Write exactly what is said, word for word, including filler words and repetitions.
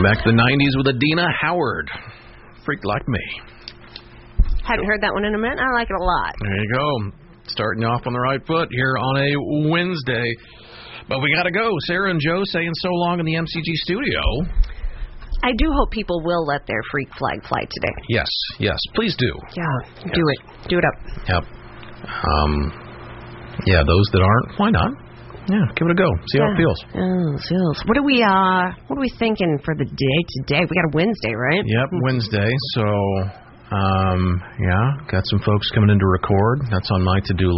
Going back to the nineties with Adina Howard. Freak Like Me. Hadn't heard that one in a minute. I like it a lot. There you go. Starting you off on the right foot here on a Wednesday. But we got to go. Sarah and Joe saying so long in the M C G studio. I do hope people will let their freak flag fly today. Yes, yes. Please do. Yeah, yes. do it. Do it up. Yep. Um, yeah, those that aren't, why not? Yeah, give it a go. See yeah. how it feels. Oh, feels. What are we? Uh, what are we thinking for the day today? We got a Wednesday, right? Yep, Wednesday. So, um, yeah, got some folks coming in to record. That's on my to-do list.